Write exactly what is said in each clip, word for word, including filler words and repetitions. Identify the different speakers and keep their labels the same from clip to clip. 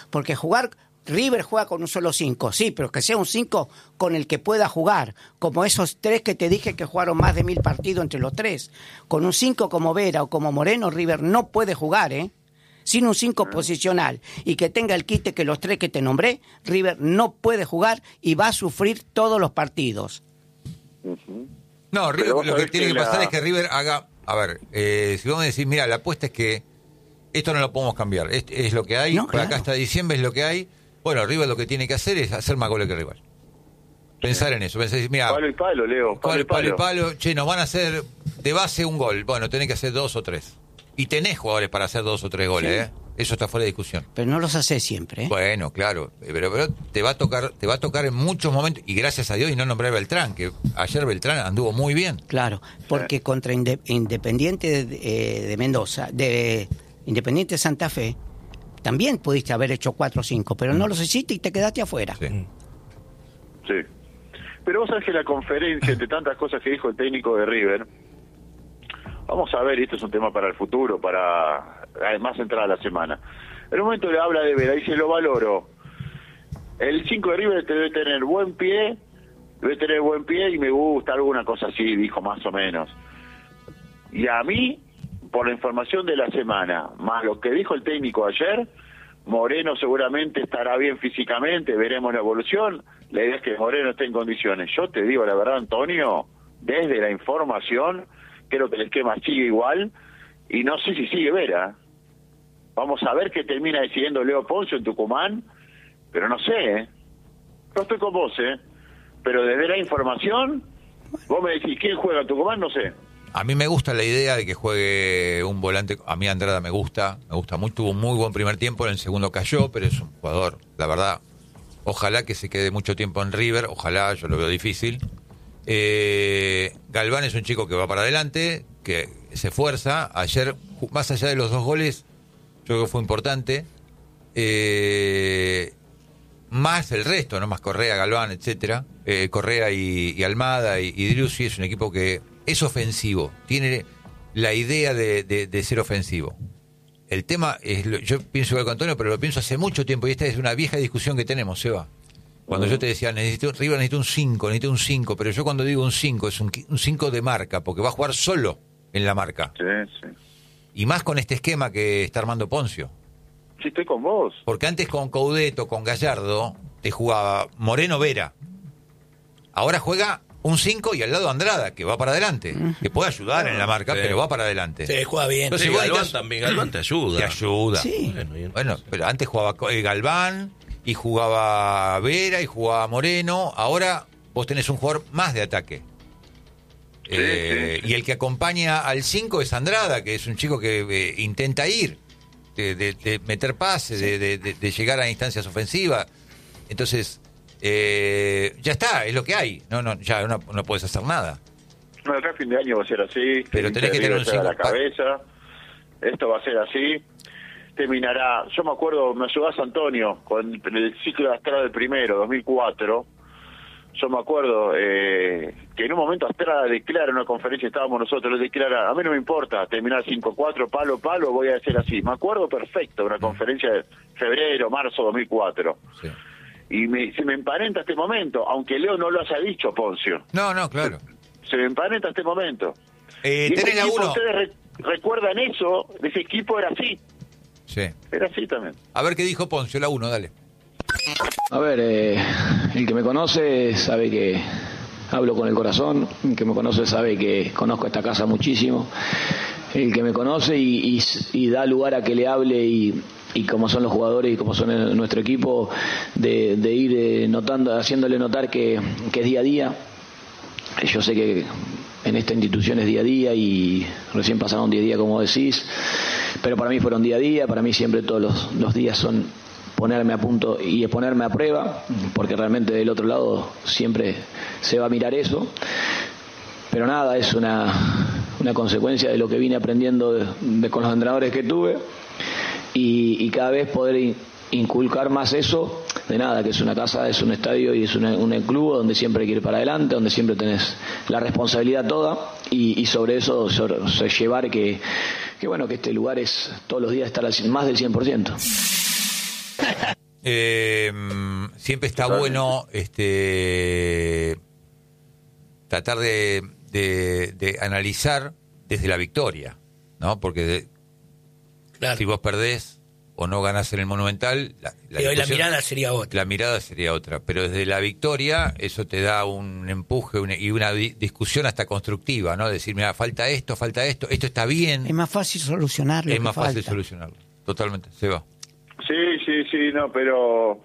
Speaker 1: porque jugar... River juega con un solo cinco, sí, pero que sea un cinco con el que pueda jugar, como esos tres que te dije que jugaron más de mil partidos entre los tres. Con un cinco como Vera o como Moreno, River no puede jugar, ¿eh? Sin un cinco posicional y que tenga el quite que los tres que te nombré, River no puede jugar y va a sufrir todos los partidos.
Speaker 2: Uh-huh.
Speaker 3: No, River, lo que tiene que,
Speaker 2: que
Speaker 3: pasar
Speaker 2: la...
Speaker 3: es que River haga... A ver, eh, si vos me decís, mira, la apuesta es que esto no lo podemos cambiar, es, es lo que hay,
Speaker 1: no,
Speaker 3: por
Speaker 1: claro.
Speaker 3: acá hasta diciembre es lo que hay. Bueno, River lo que tiene que hacer es hacer más goles que el rival. Pensar en eso. Pensar, mira,
Speaker 2: palo y palo, Leo. Palo y palo.
Speaker 3: palo y palo. Che, nos van a hacer de base un gol. Bueno, tenés que hacer dos o tres. Y tenés jugadores para hacer dos o tres goles, sí. ¿eh? Eso está fuera de discusión.
Speaker 1: Pero no los haces siempre, ¿eh?
Speaker 3: Bueno, claro. Pero, pero te va a tocar, te va a tocar en muchos momentos. Y gracias a Dios, y no nombrar a Beltrán, que ayer Beltrán anduvo muy bien.
Speaker 1: Claro, porque contra Inde- Independiente de, eh, de Mendoza, de Independiente Santa Fe, también pudiste haber hecho cuatro o cinco, pero no los hiciste y te quedaste afuera.
Speaker 3: Sí.
Speaker 2: Sí. Pero vos sabés que la conferencia, entre tantas cosas que dijo el técnico de River, vamos a ver, y esto es un tema para el futuro, para además entrar a la semana. En un momento le habla de Vera, dice, lo valoro. El cinco de River debe tener buen pie, debe tener buen pie y me gusta, alguna cosa así, dijo más o menos. Y a mí, por la información de la semana, más lo que dijo el técnico ayer, Moreno seguramente estará bien físicamente, veremos la evolución. La idea es que Moreno esté en condiciones. Yo te digo la verdad, Antonio, desde la información, creo que el esquema sigue igual, y no sé si sigue Vera. Vamos a ver qué termina decidiendo Leo Poncio en Tucumán, pero no sé, ¿eh? No estoy con vos, ¿eh? Pero desde la información, vos me decís, ¿quién juega en Tucumán? No sé.
Speaker 3: A mí me gusta la idea de que juegue un volante. A mí Andrada me gusta, me gusta mucho. Tuvo un muy buen primer tiempo, en el segundo cayó, pero es un jugador, la verdad. Ojalá que se quede mucho tiempo en River, ojalá, yo lo veo difícil. Eh, Galván es un chico que va para adelante, que se esfuerza. Ayer, más allá de los dos goles, yo creo que fue importante. Eh, más el resto, no más Correa, Galván, etcétera. Eh, Correa y, y Almada y, y Driussi es un equipo que es ofensivo, tiene la idea de, de, de ser ofensivo. El tema es, yo pienso igual con Antonio, pero lo pienso hace mucho tiempo, y esta es una vieja discusión que tenemos, Seba. Cuando uh-huh. yo te decía, necesito, River necesita un cinco, necesito un cinco, pero yo cuando digo un cinco, es un cinco de marca, porque va a jugar solo en la marca.
Speaker 2: Sí, sí.
Speaker 3: Y más con este esquema que está armando Poncio.
Speaker 2: Sí, estoy con vos.
Speaker 3: Porque antes con Coudeto, con Gallardo, te jugaba Moreno Vera. Ahora juega un cinco y al lado Andrada, que va para adelante, que puede ayudar en la marca, sí. pero va para adelante.
Speaker 4: Sí, juega bien.
Speaker 3: Entonces,
Speaker 4: sí,
Speaker 3: bueno,
Speaker 4: Galván
Speaker 3: entonces,
Speaker 4: también, Galván te ayuda.
Speaker 3: Te ayuda.
Speaker 1: Sí.
Speaker 3: Bueno, bueno, pero antes jugaba eh, Galván, y jugaba Vera, y jugaba Moreno. Ahora vos tenés un jugador más de ataque. Sí, eh, sí, sí. Y el que acompaña al cinco es Andrada, que es un chico que eh, intenta ir, de, de, de meter pases, sí. de, de, de, de llegar a instancias ofensivas. Entonces... Eh, ya está, es lo que hay. No, no, ya no, no puedes hacer nada.
Speaker 2: No, acá a fin de año va a ser así.
Speaker 3: Pero tenés que tener un
Speaker 2: cinco a la cabeza. Esto va a ser así. Terminará. Yo me acuerdo, me ayudás, Antonio, con el ciclo de Astrada del primero, dos mil cuatro. Yo me acuerdo eh, que en un momento Astrada declara en una conferencia, estábamos nosotros, le declara, a mí no me importa terminar cinco cuatro, palo, palo, voy a hacer así. Me acuerdo perfecto, una conferencia de febrero, marzo dos mil cuatro. Sí. Y me, se me emparenta este momento, aunque Leo no lo haya dicho, Poncio.
Speaker 3: No, no, claro.
Speaker 2: Se, se me emparenta este momento.
Speaker 3: Eh, tenés la uno.
Speaker 2: ¿Ustedes re, recuerdan eso? De ese equipo era así.
Speaker 3: Sí.
Speaker 2: Era así también.
Speaker 3: A ver qué dijo Poncio, la uno, dale.
Speaker 5: A ver, eh, el que me conoce sabe que hablo con el corazón, el que me conoce sabe que conozco esta casa muchísimo. El que me conoce y, y, y da lugar a que le hable y... y como son los jugadores y como son el, nuestro equipo, de, de ir eh, notando, haciéndole notar que, que es día a día. Yo sé que en esta institución es día a día y recién pasaron día a día, como decís, pero para mí fueron día a día, para mí siempre todos los, los días son ponerme a punto y ponerme a prueba, porque realmente del otro lado siempre se va a mirar eso. Pero nada, es una, una consecuencia de lo que vine aprendiendo de, de, con los entrenadores que tuve. Y, y cada vez poder inculcar más eso, de nada, que es una casa, es un estadio y es una, un club donde siempre hay que ir para adelante, donde siempre tenés la responsabilidad toda y, y sobre eso sobre, sobre llevar que, que bueno, que este lugar es todos los días estar al, más del cien por ciento.
Speaker 3: eh, siempre está bueno este tratar de, de, de analizar desde la victoria, ¿no? Porque de, claro. si vos perdés o no ganás en el Monumental, la, la,
Speaker 4: Pero la mirada sería otra.
Speaker 3: La mirada sería otra, pero desde la victoria eso te da un empuje una, y una di- discusión hasta constructiva, ¿no? Decir, mira, falta esto, falta esto, esto está bien.
Speaker 1: Es más fácil solucionarlo.
Speaker 3: Es más fácil
Speaker 1: falta.
Speaker 3: solucionarlo, totalmente, se va.
Speaker 2: Sí, sí, sí, no, pero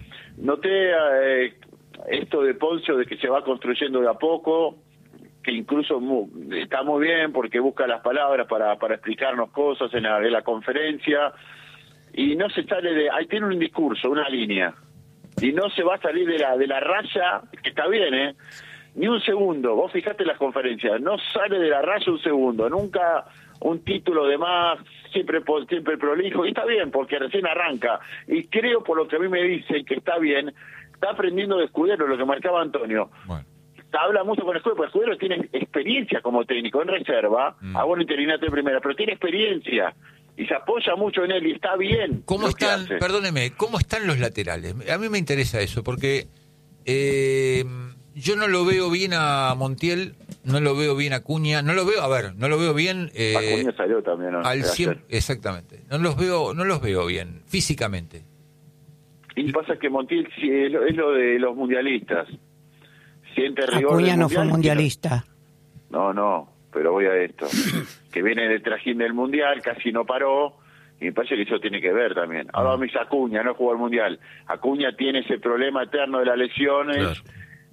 Speaker 2: noté eh, esto de Poncio de que se va construyendo de a poco, que incluso mu- está muy bien porque busca las palabras para, para explicarnos cosas en la, en la conferencia, y no se sale de, ahí tiene un discurso, una línea, y no se va a salir de la de la raya, que está bien, ¿eh? Ni un segundo, vos fijate en las conferencias, no sale de la raya un segundo, nunca un título de más, siempre siempre prolijo, y está bien, porque recién arranca, y creo, por lo que a mí me dicen que está bien, está aprendiendo de Escudero, lo que marcaba Antonio.
Speaker 3: Bueno.
Speaker 2: Habla mucho con Escudero, porque Escudero tiene experiencia como técnico en reserva, mm. a buen interinato de primera, pero tiene experiencia, y se apoya mucho en él, y está bien.
Speaker 3: ¿Cómo están, perdóneme, cómo están los laterales? A mí me interesa eso, porque eh, yo no lo veo bien a Montiel, no lo veo bien a Acuña, no lo veo, a ver, no lo veo bien... Eh,
Speaker 2: Acuña salió también, ¿no?
Speaker 3: Al cien, exactamente, no los veo, no los veo bien, físicamente.
Speaker 2: Y pasa que Montiel es lo, es lo de los mundialistas. Siente rigor.
Speaker 1: Acuña no
Speaker 2: mundial,
Speaker 1: fue mundialista.
Speaker 2: No, no, pero voy a esto. Que viene de trajín del mundial, casi no paró, y me parece que eso tiene que ver también. Ahora me dice Acuña, no jugó al mundial. Acuña tiene ese problema eterno de las lesiones, claro.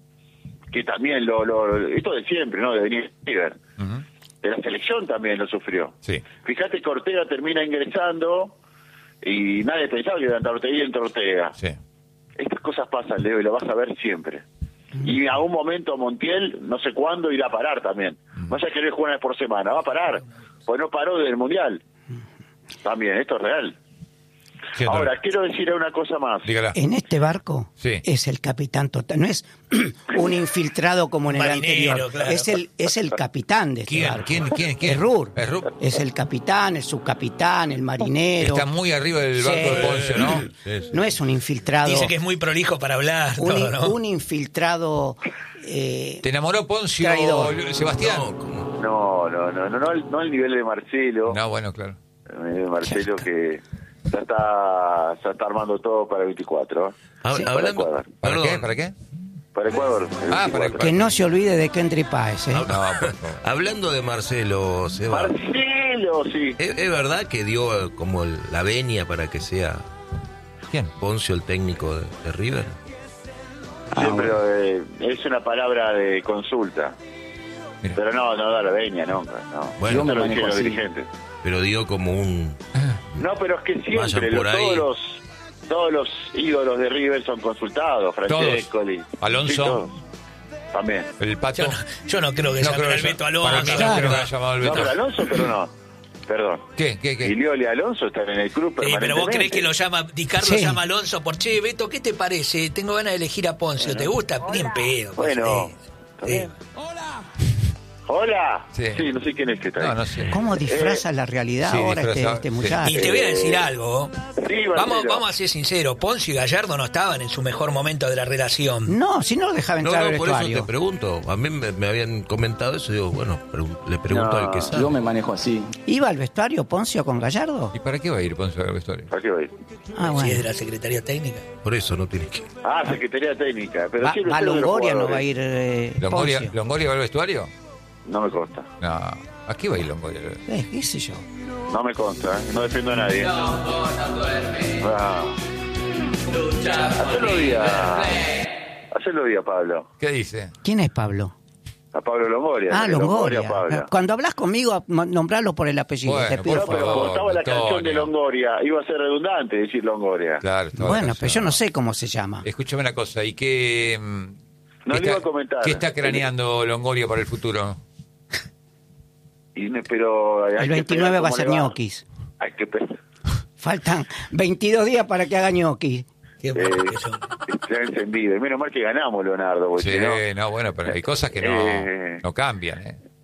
Speaker 2: que también lo, lo, esto de siempre, ¿no? De venir River. Uh-huh. De la selección también lo sufrió.
Speaker 3: Sí.
Speaker 2: Fíjate que Ortega termina ingresando y nadie pensaba que iba a entrar Ortega y entra Ortega.
Speaker 3: Sí.
Speaker 2: Estas cosas pasan, Leo, y lo vas a ver siempre. Y a un momento Montiel, no sé cuándo, irá a parar también. Mm. Vaya a querer jugar una vez por semana, va a parar, pues no paró desde el Mundial. También, esto es real. Sí, ahora, no. quiero decir una cosa más.
Speaker 3: Dígala.
Speaker 1: En este barco
Speaker 3: sí.
Speaker 1: es el capitán total, no es un infiltrado como en el
Speaker 4: Marinero,
Speaker 1: anterior,
Speaker 4: claro.
Speaker 1: es el es el capitán de este
Speaker 3: ¿Quién,
Speaker 1: barco.
Speaker 3: ¿Quién? ¿Quién? ¿Quién?
Speaker 1: Es Rur.
Speaker 3: Es Rur.
Speaker 1: Es el capitán, el subcapitán, el marinero.
Speaker 3: Está muy arriba del barco sí. de Poncio, ¿no?
Speaker 1: Sí, sí. No es un infiltrado.
Speaker 4: Dice que es muy prolijo para hablar.
Speaker 1: Un,
Speaker 4: todo, ¿no?
Speaker 1: un infiltrado. Eh,
Speaker 3: ¿Te enamoró Poncio,
Speaker 1: traidor.
Speaker 3: Sebastián?
Speaker 2: No, no, no, no, no, al, no al nivel de Marcelo.
Speaker 3: No, bueno, claro.
Speaker 2: El nivel de Marcelo que ya está, ya está armando todo para el veinticuatro.
Speaker 6: Sí.
Speaker 2: Para
Speaker 6: Hablando,
Speaker 2: Ecuador.
Speaker 3: ¿Para
Speaker 6: perdón.
Speaker 3: qué? ¿Para qué?
Speaker 2: Para Ecuador.
Speaker 3: Ah, para Ecuador.
Speaker 1: que no se olvide de Kendry Páez. ¿eh?
Speaker 3: No, por favor.
Speaker 6: Hablando de Marcelo, Seba,
Speaker 2: Marcelo, sí.
Speaker 6: ¿es, es verdad que dio eh, como el- la venia para que sea
Speaker 3: ¿Quién?
Speaker 6: Poncio el técnico de, de River?
Speaker 2: Sí, pero eh, es una palabra de consulta.
Speaker 3: Mira.
Speaker 2: Pero no, no da la veña, nunca. No.
Speaker 6: Bueno,
Speaker 2: no lo
Speaker 6: me
Speaker 2: dicen los
Speaker 6: así.
Speaker 2: dirigentes.
Speaker 6: Pero dio como un...
Speaker 2: No, pero es que
Speaker 6: Vayan
Speaker 2: siempre
Speaker 6: por
Speaker 2: los,
Speaker 6: ahí.
Speaker 2: todos los todos los ídolos de River son consultados. Francesco, Li-
Speaker 3: Alonso.
Speaker 2: sí, todos. También.
Speaker 3: El Pato.
Speaker 4: Yo no, yo no creo que
Speaker 3: No
Speaker 4: llamen
Speaker 3: creo
Speaker 4: al
Speaker 3: que-
Speaker 4: Beto
Speaker 3: para
Speaker 4: Alonso.
Speaker 3: mí no
Speaker 1: Claro.
Speaker 3: creo que haya llamado al
Speaker 2: No,
Speaker 3: Beto.
Speaker 2: pero Alonso, pero no. Perdón.
Speaker 3: ¿Qué? ¿Qué? ¿Qué?
Speaker 2: Ilioli y Alonso están en el club
Speaker 4: Sí, pero vos
Speaker 2: permanentemente.
Speaker 4: creés que lo llama, Di Carlo
Speaker 1: Sí.
Speaker 4: llama a Alonso por, che, Beto, ¿qué te parece? Tengo ganas de elegir a Poncio, ¿te gusta? Ni en pedo.
Speaker 2: Bueno,
Speaker 4: Sí.
Speaker 2: está bien. Hola.
Speaker 3: Sí.
Speaker 2: Sí. no sé quién es que está ahí.
Speaker 3: No, no sé.
Speaker 1: ¿Cómo disfraza la realidad
Speaker 3: sí,
Speaker 1: ahora este,
Speaker 3: disfraza,
Speaker 1: este
Speaker 3: sí.
Speaker 1: muchacho?
Speaker 4: Y te voy a decir
Speaker 2: Eh,
Speaker 4: algo.
Speaker 2: Sí,
Speaker 4: Vamos,
Speaker 2: Marcelo.
Speaker 4: vamos a ser sinceros, Poncio y Gallardo no estaban en su mejor momento de la relación.
Speaker 1: No, si no lo dejaba
Speaker 6: No,
Speaker 1: entrar
Speaker 6: no,
Speaker 1: al
Speaker 6: por eso
Speaker 1: vestuario.
Speaker 6: te pregunto. A mí me, me habían comentado eso y digo, bueno, pregun- le pregunto
Speaker 2: No,
Speaker 6: al que sabe.
Speaker 7: Yo me manejo así.
Speaker 1: ¿Iba al vestuario Poncio con Gallardo?
Speaker 3: ¿Y para qué va a ir Poncio al vestuario?
Speaker 2: ¿Para qué va a ir?
Speaker 1: Ah,
Speaker 4: Si es de
Speaker 1: bueno.
Speaker 4: la Secretaría Técnica.
Speaker 6: Por eso no tiene que...
Speaker 2: Ah, Secretaría Técnica. Pero
Speaker 1: Va,
Speaker 2: siempre
Speaker 1: va
Speaker 2: estoy de los
Speaker 1: Longoria, no
Speaker 2: jugadores.
Speaker 1: va a ir eh,
Speaker 3: ¿Longoria,
Speaker 1: Poncio.
Speaker 3: ¿Longoria va al vestuario?
Speaker 2: No me consta.
Speaker 3: No. ¿A qué va a ir Longoria?
Speaker 1: Eh, ¿Qué sé yo?
Speaker 2: No me consta, ¿eh? No defiendo a nadie. Ah. Hacelo día. Hacelo día, Pablo.
Speaker 3: ¿Qué dice?
Speaker 1: ¿Quién es Pablo?
Speaker 2: A Pablo Longoria.
Speaker 1: Ah,
Speaker 2: de
Speaker 1: Longoria.
Speaker 2: Pablo.
Speaker 1: Cuando hablas conmigo, mo- nombralo por el apellido.
Speaker 3: Bueno,
Speaker 1: te pido
Speaker 2: No,
Speaker 3: por
Speaker 1: por
Speaker 2: pero
Speaker 1: favor.
Speaker 3: favor,
Speaker 2: como estaba la
Speaker 3: Antonio.
Speaker 2: canción de Longoria, iba a ser redundante decir Longoria.
Speaker 3: Claro. toda la
Speaker 1: Bueno,
Speaker 3: canción.
Speaker 1: pero yo no sé cómo se llama.
Speaker 3: Escúchame una cosa, ¿y qué, mm,
Speaker 2: No
Speaker 3: qué
Speaker 2: le iba
Speaker 3: está,
Speaker 2: a comentar.
Speaker 3: qué está craneando Longoria para el futuro?
Speaker 2: Y, me- pero hay
Speaker 1: El
Speaker 2: que
Speaker 1: veintinueve
Speaker 2: esperar
Speaker 1: va a
Speaker 2: cómo
Speaker 1: ser
Speaker 2: le
Speaker 1: ñoquis.
Speaker 2: Hay que esperar.
Speaker 1: Faltan veintidós días para que haga ñoquis.
Speaker 4: Qué
Speaker 2: Eh,
Speaker 4: bueno que son.
Speaker 2: está encendido. Y menos mal que ganamos, Leonardo. Porque
Speaker 3: Sí,
Speaker 2: si no,
Speaker 3: no, bueno, pero hay cosas que no,
Speaker 2: Eh.
Speaker 3: no cambian, ¿eh?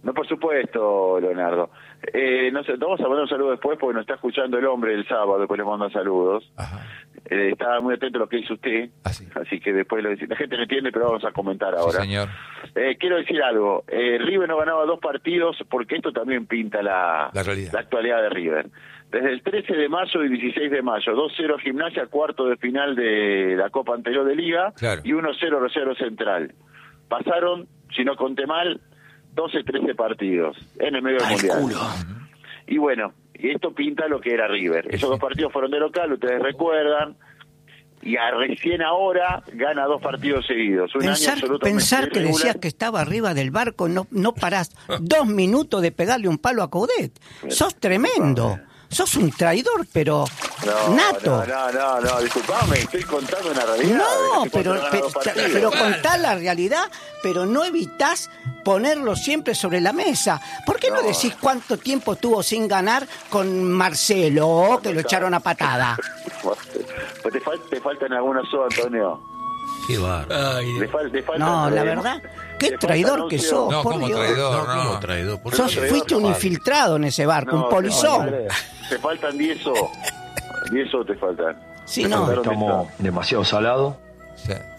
Speaker 2: No, por supuesto, Leonardo. Eh, no sé, vamos a mandar un saludo después porque nos está escuchando el hombre el sábado, después le mando saludos.
Speaker 3: Ajá.
Speaker 2: Eh, estaba muy atento a lo que dice usted,
Speaker 3: Ah, sí.
Speaker 2: así que después lo dice. La gente no entiende, pero vamos a comentar ahora.
Speaker 3: Sí, señor.
Speaker 2: Eh, quiero decir algo. Eh, River no ganaba dos partidos porque esto también pinta la,
Speaker 3: La realidad.
Speaker 2: la actualidad de River. Desde el trece de mayo y dieciséis de mayo, dos cero Gimnasia, cuarto de final de la Copa anterior de Liga,
Speaker 3: Claro.
Speaker 2: y uno cero Rosario Central. Pasaron, si no conté mal, doce trece partidos en el medio del
Speaker 4: Al
Speaker 2: Mundial.
Speaker 4: culo.
Speaker 2: Y bueno, y esto pinta lo que era River. Esos dos partidos fueron de local, ustedes recuerdan, y a recién ahora gana dos partidos seguidos. Un
Speaker 1: Pensar,
Speaker 2: año absolutamente
Speaker 1: pensar que
Speaker 2: irregular.
Speaker 1: decías que estaba arriba del barco, no, no parás dos minutos de pegarle un palo a Coudet. Sos tremendo. Sos un traidor, pero
Speaker 2: No,
Speaker 1: nato.
Speaker 2: No, no, no, no, disculpame, estoy contando una realidad.
Speaker 1: No,
Speaker 2: Hace cuatro
Speaker 1: pero,
Speaker 2: ganas
Speaker 1: pe-
Speaker 2: dos partidos.
Speaker 1: pero contás la realidad, pero no evitás ponerlo siempre sobre la mesa. ¿Por qué no,
Speaker 2: No.
Speaker 1: decís cuánto tiempo tuvo sin ganar con Marcelo, que lo echaron a patada?
Speaker 2: Pues te, fal- te faltan algunos sos, Antonio.
Speaker 6: Qué bárbaro.
Speaker 4: Ay,
Speaker 2: Le fal- le faltan-
Speaker 1: No, la
Speaker 2: eh,
Speaker 1: verdad,
Speaker 2: le
Speaker 1: qué
Speaker 2: faltan
Speaker 1: traidor que
Speaker 2: once.
Speaker 1: sos,
Speaker 3: No,
Speaker 1: por
Speaker 3: como
Speaker 1: Dios.
Speaker 3: traidor,
Speaker 6: No,
Speaker 3: no.
Speaker 6: ¿cómo traidor? ¿Por
Speaker 1: Sos,
Speaker 6: qué?
Speaker 2: traidor,
Speaker 1: fuiste un
Speaker 2: no,
Speaker 1: infiltrado en ese barco,
Speaker 2: No,
Speaker 1: un
Speaker 2: te
Speaker 1: polizón.
Speaker 2: faltan- Te faltan diez o. diez o te faltan.
Speaker 1: Sí,
Speaker 2: Te
Speaker 1: no.
Speaker 2: faltaron
Speaker 7: Estamos demasiado salados.
Speaker 3: O sea,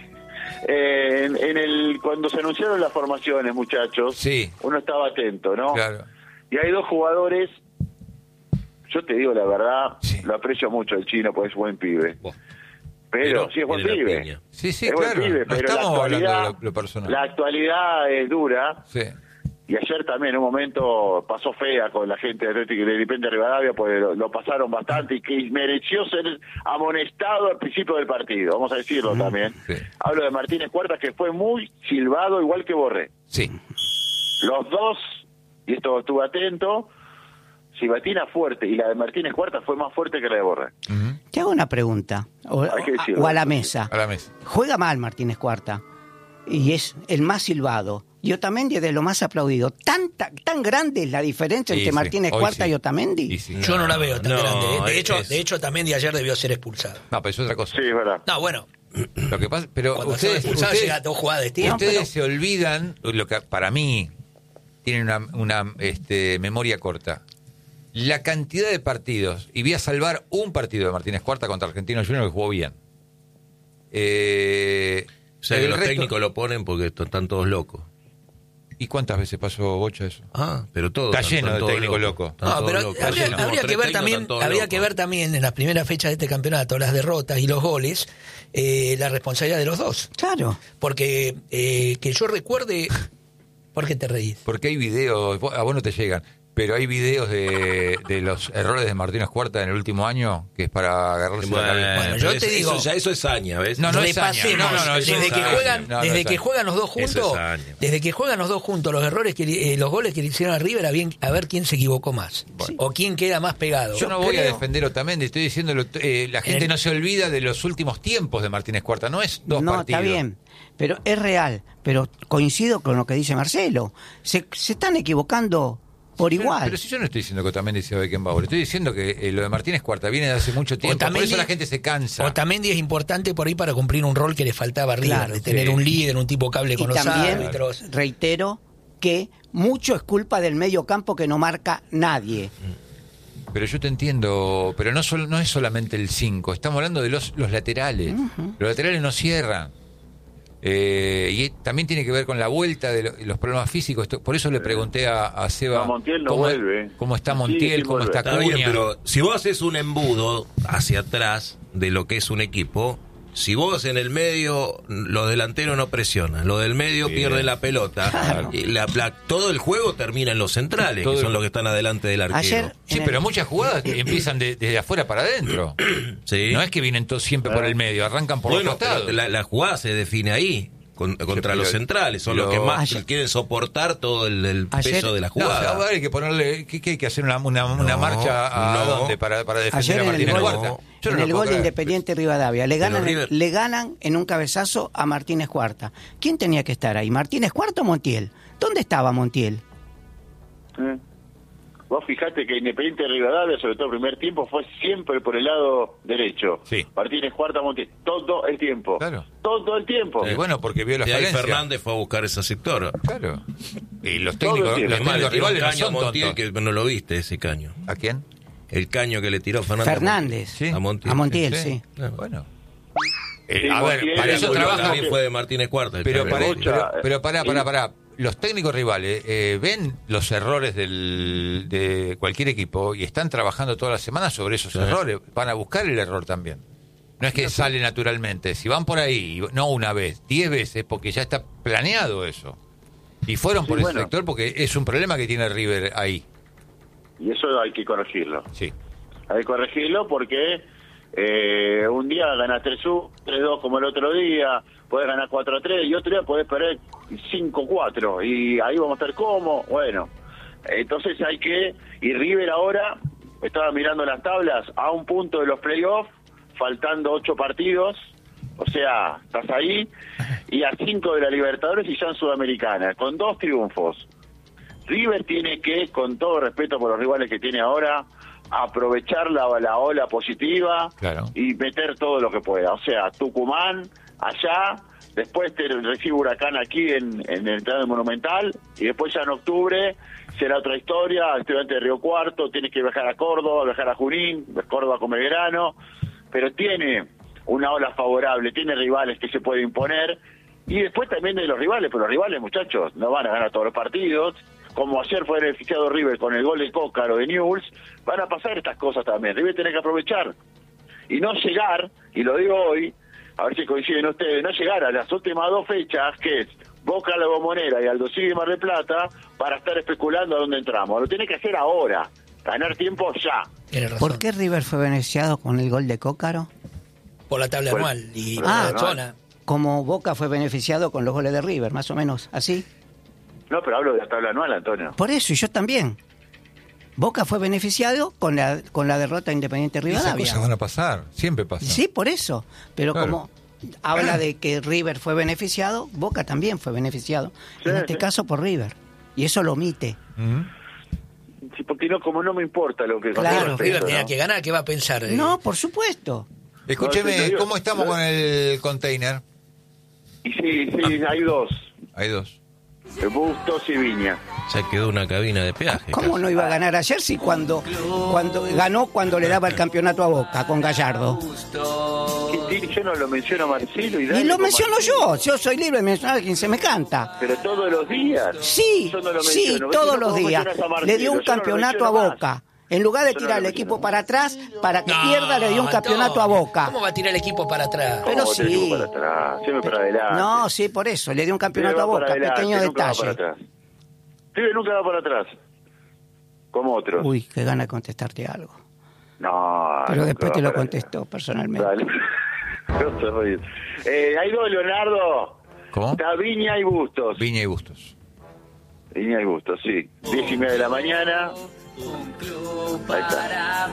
Speaker 2: Eh, en, en el cuando se anunciaron las formaciones, muchachos,
Speaker 3: Sí.
Speaker 2: uno estaba atento, ¿no?
Speaker 3: claro.
Speaker 2: Y hay dos jugadores, yo te digo la verdad,
Speaker 3: Sí.
Speaker 2: lo aprecio mucho el chino porque es buen pibe.
Speaker 6: Buah.
Speaker 2: Pero, sí es buen
Speaker 6: tiene la
Speaker 2: pibe.
Speaker 6: piña.
Speaker 3: Sí, sí,
Speaker 2: es buen
Speaker 3: claro.
Speaker 2: pibe,
Speaker 3: No
Speaker 2: pero la
Speaker 3: estamos hablando
Speaker 2: actualidad,
Speaker 3: de lo, lo personal.
Speaker 2: la actualidad es dura.
Speaker 3: Sí.
Speaker 2: Y ayer también en un momento pasó fea con la gente de Atlético de Independiente Rivadavia, porque lo, lo pasaron bastante y que mereció ser amonestado al principio del partido, vamos a decirlo también.
Speaker 3: Sí.
Speaker 2: Hablo de Martínez Cuartas, que fue muy silbado, igual que Borré.
Speaker 3: Sí.
Speaker 2: Los dos, y esto estuve atento, Cibatina fuerte, y la de Martínez Cuartas fue más fuerte que la de Borré.
Speaker 3: Ujú.
Speaker 1: Te hago una pregunta, o,
Speaker 2: Hay que decirlo.
Speaker 1: o a la mesa.
Speaker 3: A la mesa.
Speaker 1: Juega mal Martínez Cuarta y es el más silbado. Y Otamendi es de lo más aplaudido. Tan, tan, tan grande es la diferencia
Speaker 3: Sí,
Speaker 1: entre
Speaker 3: sí.
Speaker 1: Martínez
Speaker 3: Hoy
Speaker 1: Cuarta
Speaker 3: sí.
Speaker 1: y Otamendi.
Speaker 3: Y sí.
Speaker 4: yo no la veo tan
Speaker 6: No,
Speaker 4: grande. ¿eh? De
Speaker 6: es-
Speaker 4: hecho,
Speaker 6: es-
Speaker 4: de hecho también de ayer debió ser expulsado.
Speaker 3: No, pero es otra cosa.
Speaker 2: Sí, es verdad.
Speaker 4: No, bueno,
Speaker 3: Lo que pasa, pero
Speaker 4: cuando
Speaker 3: ustedes,
Speaker 4: son expulsados
Speaker 3: ustedes,
Speaker 4: llega dos jugadas de tiempo.
Speaker 3: ustedes
Speaker 1: pero-
Speaker 3: se olvidan, lo que para mí tienen una, una este, memoria corta. La cantidad de partidos, y voy a salvar un partido de Martínez Cuarta contra Argentino Junior que jugó bien. Eh,
Speaker 6: O sea, que
Speaker 3: el
Speaker 6: los
Speaker 3: resto-
Speaker 6: técnicos lo ponen porque to- están todos locos.
Speaker 3: ¿Y cuántas veces pasó Bocha eso?
Speaker 6: Ah, pero todos.
Speaker 3: Está
Speaker 6: están-
Speaker 3: lleno
Speaker 6: están
Speaker 3: de
Speaker 6: todos
Speaker 3: técnicos
Speaker 6: locos.
Speaker 3: locos.
Speaker 6: Están
Speaker 4: No,
Speaker 6: todos
Speaker 4: pero
Speaker 6: locos.
Speaker 4: habría,
Speaker 6: Ayer
Speaker 4: habría
Speaker 6: como
Speaker 4: que
Speaker 6: tres
Speaker 4: ver
Speaker 6: técnicos,
Speaker 4: también,
Speaker 6: están todos
Speaker 4: habría
Speaker 6: locos.
Speaker 4: que ver también en las primeras fechas de este campeonato, las derrotas y los goles, eh, la responsabilidad de los dos.
Speaker 1: Claro.
Speaker 4: Porque eh, que yo recuerde, ¿por qué te reís?
Speaker 3: Porque hay videos, vos- a vos no te llegan, pero hay videos de, de los errores de Martínez Cuarta en el último año que es para agarrarse la
Speaker 6: Bueno,
Speaker 3: cabeza.
Speaker 4: Bueno,
Speaker 6: pero
Speaker 4: yo
Speaker 6: eso-
Speaker 4: te digo-
Speaker 6: Eso, ya, eso es saña, ¿ves?
Speaker 3: No, no es
Speaker 4: Repasemos,
Speaker 3: hazaña. No, no, no, eso
Speaker 4: desde
Speaker 3: es
Speaker 4: que
Speaker 3: hazaña.
Speaker 4: juegan,
Speaker 3: No, no
Speaker 4: desde
Speaker 3: es
Speaker 4: que
Speaker 3: hazaña.
Speaker 4: juegan los dos
Speaker 6: Eso es
Speaker 4: juntos,
Speaker 6: hazaña.
Speaker 4: desde que juegan los dos juntos, los errores que le- eh, los goles que le hicieron a River, a, bien- a ver quién se equivocó más o quién queda más pegado.
Speaker 3: Yo no voy a
Speaker 4: creo-
Speaker 3: defender a Otamendi, estoy diciendo, lo- eh, la gente
Speaker 4: En-
Speaker 3: no se olvida de los últimos tiempos de Martínez Cuarta, no es dos
Speaker 1: no,
Speaker 3: partidos.
Speaker 1: está bien. Pero es real. Pero coincido con lo que dice Marcelo. Se, se están equivocando por
Speaker 3: Pero-
Speaker 1: igual.
Speaker 3: Pero, si yo no estoy diciendo que Otamendi sea Beckenbauer, estoy diciendo que eh, lo de Martínez Cuarta viene de hace mucho tiempo, por
Speaker 4: Otamendi-
Speaker 3: eso la gente se cansa.
Speaker 4: Otamendi es importante por ahí para cumplir un rol que le faltaba a River,
Speaker 1: Claro,
Speaker 4: de tener
Speaker 3: sí.
Speaker 4: un líder, un tipo cable
Speaker 1: Y
Speaker 4: con los
Speaker 1: también
Speaker 4: árbitros.
Speaker 1: reitero que mucho es culpa del medio campo que no marca nadie.
Speaker 3: Pero yo te entiendo, pero no sol- no es solamente el cinco, estamos hablando de los, los laterales. Los laterales no cierran. Eh, y también tiene que ver con la vuelta de lo- los problemas físicos. Esto- por eso le pregunté a, a Seba
Speaker 2: No, Montiel no
Speaker 3: cómo,
Speaker 2: vuelve.
Speaker 3: cómo está
Speaker 2: Sí,
Speaker 3: Montiel,
Speaker 2: sí
Speaker 3: cómo
Speaker 2: vuelve.
Speaker 3: está
Speaker 6: Está bien,
Speaker 3: Acuña.
Speaker 6: pero si vos haces un embudo hacia atrás de lo que es un equipo, si vos en el medio, los delanteros no presionan, los del medio pierden la pelota,
Speaker 1: Claro.
Speaker 6: y la, la- todo el juego termina en los centrales,
Speaker 3: Todo
Speaker 6: que
Speaker 3: el-
Speaker 6: son los que están adelante del arquero.
Speaker 1: Ayer
Speaker 3: Sí,
Speaker 1: en el-
Speaker 3: pero muchas jugadas empiezan de- desde afuera para adentro.
Speaker 6: Sí.
Speaker 3: No es que vienen todos siempre por el medio, arrancan por
Speaker 6: Bueno,
Speaker 3: los costados.
Speaker 6: pero la, la jugada se define ahí, con- contra
Speaker 3: pero-
Speaker 6: los centrales, son
Speaker 3: pero-
Speaker 6: los que más
Speaker 1: Ayer-
Speaker 6: quieren soportar todo el, el
Speaker 1: Ayer-
Speaker 6: peso de la
Speaker 3: No,
Speaker 6: jugada.
Speaker 3: ahora hay que ponerle, ¿qué, qué hay que hacer una, una, una
Speaker 6: No,
Speaker 3: marcha a
Speaker 6: no.
Speaker 3: dónde para, para defender
Speaker 1: Ayer
Speaker 3: a
Speaker 1: en el
Speaker 3: Martínez
Speaker 1: gol,
Speaker 3: Cuarta? Yo no
Speaker 1: en
Speaker 3: lo
Speaker 1: el
Speaker 3: puedo
Speaker 1: gol de
Speaker 3: creer.
Speaker 1: Independiente Rivadavia, le ganan,
Speaker 6: River-
Speaker 1: le ganan en un cabezazo a Martínez Cuarta. ¿Quién tenía que estar ahí? ¿Martínez Cuarta o Montiel? ¿Dónde estaba Montiel?
Speaker 2: ¿Eh? Vos fijate que Independiente de Rivadavia, sobre todo el primer tiempo, fue siempre por el lado derecho.
Speaker 3: Sí.
Speaker 2: Martínez Cuarta, Montiel, todo el tiempo.
Speaker 3: Claro.
Speaker 2: Todo el tiempo.
Speaker 3: Y bueno, porque vio la
Speaker 6: Y ahí
Speaker 3: falencia.
Speaker 6: Fernández fue a buscar ese sector.
Speaker 3: Claro. Y los
Speaker 2: Todo
Speaker 3: técnicos,
Speaker 2: el
Speaker 3: los
Speaker 2: tiempo.
Speaker 3: técnicos rivales no
Speaker 6: caño a
Speaker 3: son
Speaker 6: Montiel,
Speaker 3: tontos.
Speaker 6: que no lo viste ese caño.
Speaker 3: ¿A quién?
Speaker 6: El caño que le tiró Fernández.
Speaker 1: Fernández.
Speaker 3: Sí.
Speaker 6: A Montiel.
Speaker 1: A Montiel, sí.
Speaker 6: Claro.
Speaker 3: Bueno. Eh,
Speaker 2: Sí,
Speaker 3: a ver,
Speaker 2: Montiel,
Speaker 3: para
Speaker 2: el
Speaker 3: eso
Speaker 2: Julio
Speaker 3: trabaja.
Speaker 6: También fue de Martínez Cuarta. el
Speaker 3: Pero,
Speaker 6: Chávez.
Speaker 3: para,
Speaker 2: Escucha,
Speaker 3: pero, pero pará,
Speaker 2: y-
Speaker 3: pará, pará. Los técnicos rivales eh, ven los errores del, de cualquier equipo y están trabajando todas las semanas sobre esos
Speaker 6: Sí.
Speaker 3: errores. Van a buscar el error también. No es que sale naturalmente. Si van por ahí, no una vez, diez veces, porque ya está planeado eso. Y fueron
Speaker 2: Sí,
Speaker 3: por ese
Speaker 2: bueno.
Speaker 3: sector porque es un problema que tiene River ahí.
Speaker 2: Y eso hay que corregirlo.
Speaker 3: Sí.
Speaker 2: Hay que corregirlo porque eh, un día ganas tres uno, tres dos como el otro día, podés ganar cuatro a tres y otro día podés perder cinco cuatro y ahí vamos a estar como, bueno, entonces hay que, y River ahora, estaba mirando las tablas, a un punto de los playoffs, faltando ocho partidos, o sea, estás ahí, y a cinco de la Libertadores y ya en Sudamericana, con dos triunfos. River tiene que, con todo respeto por los rivales que tiene ahora, aprovechar la, la ola positiva
Speaker 3: Claro.
Speaker 2: y meter todo lo que pueda. O sea, Tucumán, allá, después te recibe Huracán aquí en, en el Estadio Monumental, y después ya en octubre será otra historia, Estudiante de Río Cuarto, tienes que viajar a Córdoba, viajar a Junín, Córdoba con Belgrano, pero tiene una ola favorable, tiene rivales que se puede imponer, y después también de los rivales, pero los rivales, muchachos, no van a ganar todos los partidos, como ayer fue beneficiado River con el gol de Cócaro de Newell's, van a pasar estas cosas también. River tiene que aprovechar y no llegar, y lo digo hoy, a ver si coinciden ustedes, no llegar a las últimas dos fechas, que es Boca La Bombonera y Aldo Civi Mar del Plata, para estar especulando a dónde entramos. Lo tiene que hacer ahora, ganar tiempo ya.
Speaker 4: Tiene razón.
Speaker 1: ¿Por qué River fue beneficiado con el gol de Cócaro?
Speaker 4: Por la tabla
Speaker 2: Por-
Speaker 4: anual y
Speaker 2: por
Speaker 4: por
Speaker 1: la
Speaker 4: la
Speaker 2: tabla
Speaker 4: zona.
Speaker 1: Como Boca fue beneficiado con los goles de River, más o menos, ¿así?
Speaker 2: No, pero hablo de la tabla anual, Antonio.
Speaker 1: Por eso, y yo también. Boca fue beneficiado con la con la derrota de Independiente
Speaker 3: Esas
Speaker 1: Rivadavia.
Speaker 3: cosas van a pasar, siempre pasan.
Speaker 1: Sí, por eso. Pero
Speaker 3: Claro.
Speaker 1: como habla de que River fue beneficiado, Boca también fue beneficiado.
Speaker 2: Sí,
Speaker 1: en este
Speaker 2: sí.
Speaker 1: caso por River. Y eso lo omite.
Speaker 3: ¿Mm?
Speaker 2: Sí, porque no, como no me importa lo que...
Speaker 1: Claro.
Speaker 2: con todo
Speaker 4: River
Speaker 2: respeto,
Speaker 4: tenía
Speaker 2: ¿no?
Speaker 4: que ganar, ¿qué va a pensar? Eh,
Speaker 1: No, por supuesto.
Speaker 3: Escúcheme,
Speaker 2: No, sí, te digo.
Speaker 3: ¿cómo estamos con el container?
Speaker 2: Y sí, sí, hay dos,
Speaker 3: Hay dos.
Speaker 2: Bustos y Viña.
Speaker 6: Ya quedó una cabina de peaje.
Speaker 1: ¿Cómo
Speaker 6: casi.
Speaker 1: no iba a ganar ayer si cuando, cuando ganó cuando le daba el campeonato a Boca con Gallardo?
Speaker 2: Y- y yo no lo menciono a Marcelo y
Speaker 1: Y
Speaker 2: Dani
Speaker 1: lo
Speaker 2: como
Speaker 1: menciono
Speaker 2: Marcelo.
Speaker 1: yo. Yo soy libre de mencionar a quien se me canta.
Speaker 2: Pero todos los días.
Speaker 1: Sí,
Speaker 2: Yo no lo
Speaker 1: sí,
Speaker 2: menciono.
Speaker 1: todos
Speaker 2: ¿Ves?
Speaker 1: los
Speaker 2: ¿Cómo
Speaker 1: días.
Speaker 2: mencionas a Marcelo?
Speaker 1: Le dio un
Speaker 2: Yo no lo
Speaker 1: campeonato a
Speaker 2: menciono más.
Speaker 1: Boca. En lugar de
Speaker 2: Yo no
Speaker 1: tirar
Speaker 2: lo
Speaker 1: el equipo
Speaker 2: menciono
Speaker 1: para atrás, para que
Speaker 4: No,
Speaker 1: pierda, le dio un campeonato a
Speaker 4: Antonio,
Speaker 1: Boca.
Speaker 4: ¿Cómo va a tirar el equipo para atrás?
Speaker 1: Pero
Speaker 2: ¿Cómo te
Speaker 1: sí.
Speaker 2: digo para atrás? Siempre para adelante.
Speaker 1: No, sí, por eso. Le dio un campeonato
Speaker 2: River
Speaker 1: a
Speaker 2: va para
Speaker 1: Boca.
Speaker 2: adelante,
Speaker 1: Pequeño
Speaker 2: nunca va para
Speaker 1: detalle.
Speaker 2: atrás. River nunca va para atrás. Como otros.
Speaker 1: Uy, qué gana de contestarte algo.
Speaker 2: No.
Speaker 1: Pero
Speaker 2: nunca
Speaker 1: después
Speaker 2: va
Speaker 1: te lo
Speaker 2: para
Speaker 1: contesto personalmente.
Speaker 2: Dale. No te ríes. Eh, hay dos, Leonardo.
Speaker 3: ¿Cómo?
Speaker 2: Está Viña y Bustos.
Speaker 3: Viña y Bustos.
Speaker 2: Viña y Bustos, sí. Diez y media de la mañana. Ahí está.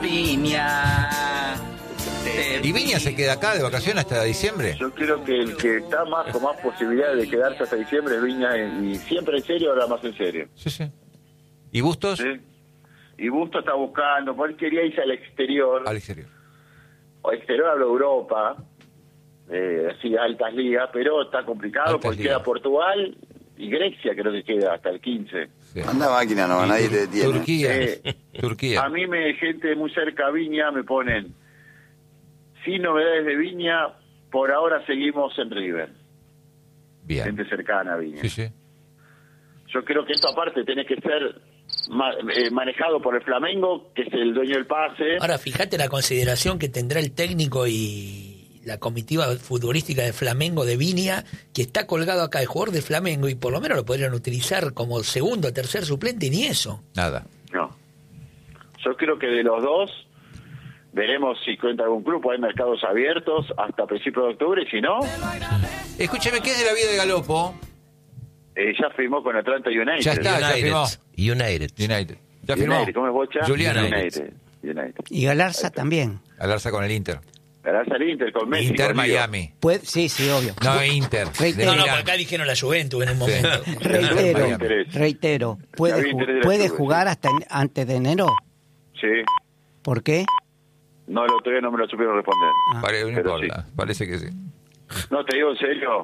Speaker 3: ¿Y Viña se queda acá de vacaciones hasta diciembre?
Speaker 2: Yo creo que el que está más con más posibilidades de quedarse hasta diciembre es Viña, y siempre en serio, ahora más en serio.
Speaker 3: Sí, sí. ¿Y Bustos?
Speaker 2: ¿Sí? Y Bustos está buscando, porque él quería irse al exterior.
Speaker 3: Al exterior.
Speaker 2: O exterior hablo de Europa, eh, así altas ligas, pero está complicado
Speaker 3: Altas
Speaker 2: porque
Speaker 3: ligas.
Speaker 2: queda Portugal y Grecia, creo que queda hasta el quince.
Speaker 3: Sí.
Speaker 8: Anda máquina, no,
Speaker 3: Y
Speaker 8: nadie
Speaker 3: Tur-
Speaker 8: te detiene.
Speaker 3: Turquía.
Speaker 2: Eh,
Speaker 3: Turquía.
Speaker 2: A mí me gente muy cerca a Viña me ponen, sin novedades de Viña, por ahora seguimos en River.
Speaker 3: Bien.
Speaker 2: Gente cercana a Viña.
Speaker 3: Sí, sí.
Speaker 2: Yo creo que esto aparte tiene que ser ma- eh, manejado por el Flamengo, que es el dueño del pase.
Speaker 4: Ahora, fíjate la consideración que tendrá el técnico y la comitiva futbolística de Flamengo de Viña, que está colgado acá el jugador de Flamengo y por lo menos lo podrían utilizar como segundo o tercer suplente y ni eso.
Speaker 3: Nada.
Speaker 2: No. Yo creo que de los dos veremos si cuenta algún grupo. Hay mercados abiertos hasta principios de octubre, y si no,
Speaker 3: Escúcheme, ¿qué es de la vida de Galopo?
Speaker 2: eh, ya firmó con Atlanta United.
Speaker 3: Ya está. ya firmó.
Speaker 6: United.
Speaker 3: United. Ya firmó.
Speaker 2: United, ¿cómo es Bocha?
Speaker 3: Julián
Speaker 2: United. United.
Speaker 1: Y Galarza también.
Speaker 3: Alarza con el Inter.
Speaker 2: Ganarse al Inter con Messi.
Speaker 3: Inter
Speaker 2: con Lío.
Speaker 3: Miami.
Speaker 1: Puede, sí, sí, obvio.
Speaker 3: No, Inter.
Speaker 1: Reitero.
Speaker 4: No, no,
Speaker 3: Milán.
Speaker 4: por acá dijeron la Juventus en un momento.
Speaker 1: Reitero,
Speaker 2: Interés.
Speaker 1: reitero. ¿Puede,
Speaker 2: Había
Speaker 1: ju-
Speaker 2: interés de la
Speaker 1: puede
Speaker 2: Juve,
Speaker 1: jugar hasta en- antes de enero?
Speaker 2: Sí.
Speaker 1: ¿Por qué?
Speaker 2: No, lo, todavía no me lo supieron responder.
Speaker 1: Ah.
Speaker 3: Pare- no
Speaker 2: Pero
Speaker 3: importa. Parece que sí.
Speaker 2: No, te digo en serio.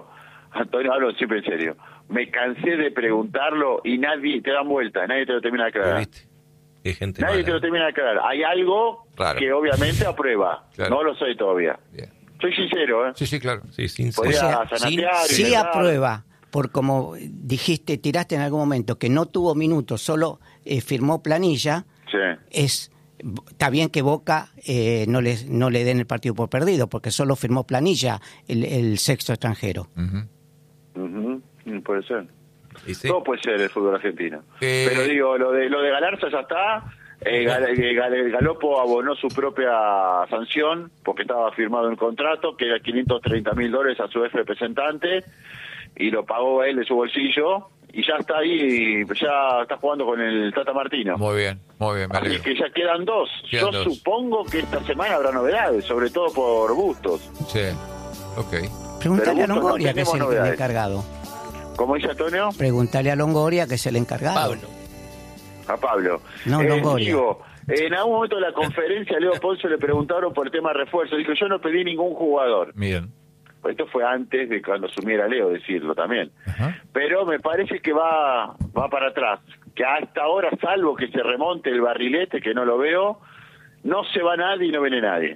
Speaker 2: Antonio, hablo siempre en serio. Me cansé de preguntarlo y nadie te dan vuelta, nadie te lo termina de aclarar.
Speaker 6: ¿Viste? Hay gente
Speaker 2: Nadie
Speaker 6: mala.
Speaker 2: te lo termina de aclarar. Hay algo
Speaker 3: Claro.
Speaker 2: que obviamente aprueba.
Speaker 3: Claro.
Speaker 2: No lo sé todavía.
Speaker 3: Bien.
Speaker 2: Soy sincero, ¿eh?
Speaker 3: Sí, sí, claro.
Speaker 6: Sí, sin
Speaker 2: Podría
Speaker 1: sea,
Speaker 2: zanatear y
Speaker 1: Sí
Speaker 2: pensar.
Speaker 1: aprueba, por como dijiste, tiraste en algún momento, que no tuvo minutos, solo eh, firmó planilla,
Speaker 2: Sí.
Speaker 1: es está bien que Boca eh, no, le, no le den el partido por perdido, porque solo firmó planilla el, el sexto extranjero.
Speaker 3: Ujú.
Speaker 2: Ujú, mm, puede ser.
Speaker 6: Y sí.
Speaker 2: Todo puede ser el fútbol argentino.
Speaker 3: Eh,
Speaker 2: Pero digo, lo de lo de Galarza ya está. Eh, Gal- eh, Gal- Galopo abonó su propia sanción porque estaba firmado un contrato que era quinientos treinta mil dólares a su ex representante y lo pagó él de su bolsillo y ya está ahí, ya está jugando con el Tata Martino.
Speaker 3: Muy bien, muy bien, me
Speaker 2: Así
Speaker 3: alegro.
Speaker 2: que ya quedan dos.
Speaker 3: Quedan
Speaker 2: Yo
Speaker 3: dos.
Speaker 2: supongo que esta semana habrá novedades, sobre todo por Bustos.
Speaker 3: Sí, ok.
Speaker 1: Preguntale a
Speaker 2: Pero
Speaker 1: Longoria,
Speaker 2: no
Speaker 1: que es el,
Speaker 2: tenemos
Speaker 1: el
Speaker 2: novedades.
Speaker 1: encargado.
Speaker 2: ¿Cómo dice Antonio?
Speaker 1: Preguntale a Longoria, que es el encargado.
Speaker 4: Pablo.
Speaker 2: A Pablo.
Speaker 1: No,
Speaker 2: Eh,
Speaker 1: Longoria.
Speaker 2: digo, en algún momento de la conferencia, a Leo Ponce le preguntaron por el tema refuerzo. Dijo, yo no pedí ningún jugador.
Speaker 3: Bien.
Speaker 2: Pues esto fue antes de cuando asumiera Leo decirlo también.
Speaker 3: Ajá.
Speaker 2: Pero me parece que va va para atrás. Que a esta hora, salvo que se remonte el barrilete, que no lo veo, no se va nadie y no viene nadie.